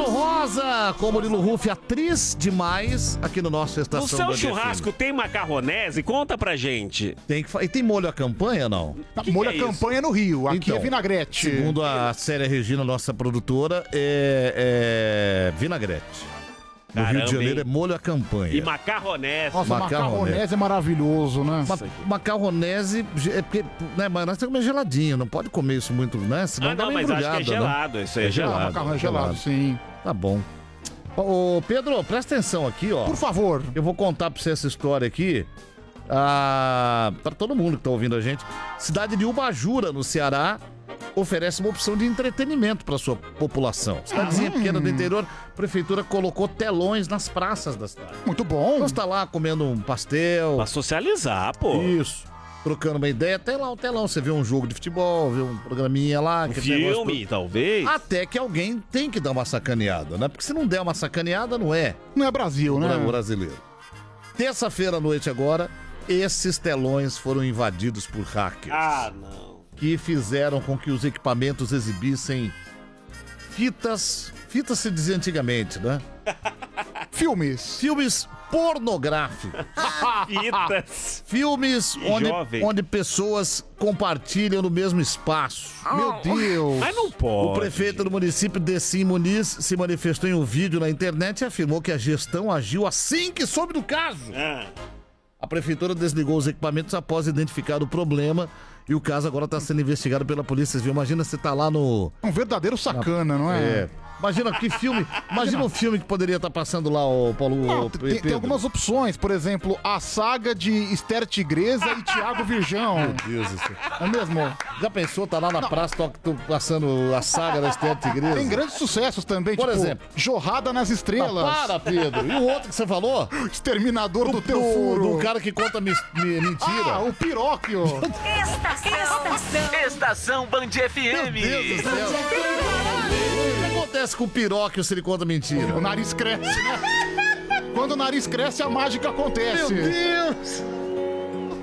Murilo Rosa, com Murilo Huff, atriz demais aqui no nosso Estação No seu Band churrasco FM. tem macarronese? Conta pra gente. E tem molho à campanha, não? Molho à campanha no Rio, aqui Então, é vinagrete. Segundo a Célia Regina, nossa produtora, é vinagrete. No Caramba, Rio de Janeiro hein? é molho à campanha. E macarronese. Nossa, macarronese é maravilhoso, né? Macarronese, é porque, né, mas nós temos que comer geladinho, não pode comer isso muito, né? Senão dá não, uma mas acho que é embrulhada, gelado, né? isso aí é gelado. Macarrão é gelado, sim. Tá bom. Ô, Pedro, presta atenção aqui, ó. Por favor. Eu vou contar pra você essa história aqui. Pra todo mundo que tá ouvindo a gente. Cidade de Ubajura, no Ceará, oferece uma opção de entretenimento para sua população. Cidadezinha pequena do interior, a prefeitura colocou telões nas praças da cidade. Muito bom. Então você tá lá comendo um pastel. Pra socializar, pô. Isso. Trocando uma ideia, até lá o telão. Você vê um jogo de futebol, vê um programinha lá. Um filme, talvez. Até que alguém tem que dar uma sacaneada, né? Porque se não der uma sacaneada, não é. Não é Brasil, né? Brasileiro. Terça-feira à noite agora, esses telões foram invadidos por hackers. Ah, não. Que fizeram com que os equipamentos exibissem fitas se dizia antigamente, né? Filmes pornográficos. Fitas. Filmes onde pessoas compartilham no mesmo espaço. Meu Deus. Mas não pode. O prefeito do município, Decim Muniz, se manifestou em um vídeo na internet e afirmou que a gestão agiu assim que soube do caso. A prefeitura desligou os equipamentos após identificar o problema e o caso agora está sendo investigado pela polícia. Vocês viram? Imagina você tá lá no... Um verdadeiro sacana, não é? Imagina que filme... Imagina um filme que poderia estar passando lá, o Paulo... Não, tem algumas opções. Por exemplo, a saga de Esther Tigresa e Tiago Virgão. Meu Deus do céu. É mesmo? Já pensou? Tá lá na praça, tô passando a saga da Esther Tigresa. Tem grandes sucessos também, Por exemplo, Jorrada nas Estrelas. Para, Pedro. E o outro que você falou? Exterminador do teu furo. Do cara que conta mentira. O Piróquio. Estação Band FM. Meu Deus do céu. O que acontece com o Piróquio se ele conta mentira? O nariz cresce, né? Quando o nariz cresce, a mágica acontece. Meu Deus!